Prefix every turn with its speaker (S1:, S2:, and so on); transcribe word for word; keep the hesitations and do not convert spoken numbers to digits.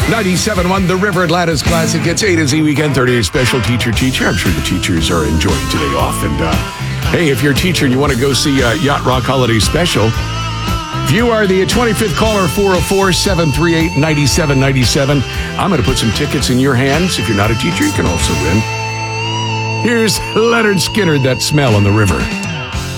S1: ninety-seven point one, The River Atlantis Classic. It's A to Z Weekend thirty-eight special teacher teacher. I'm sure the teachers are enjoying today off. And uh, hey, if you're a teacher and you want to go see uh, Yacht Rock Holiday Special, if you are the twenty-fifth caller, four oh four, seven three eight, nine seven nine seven, I'm going to put some tickets in your hands. If you're not a teacher, you can also win. Here's Leonard Skinner, That Smell on the River.